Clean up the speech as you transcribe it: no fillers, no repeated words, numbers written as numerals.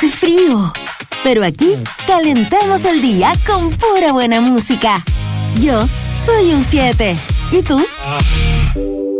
hace frío. Pero aquí calentamos el día con pura buena música. Yo soy un 7. ¿Y tú?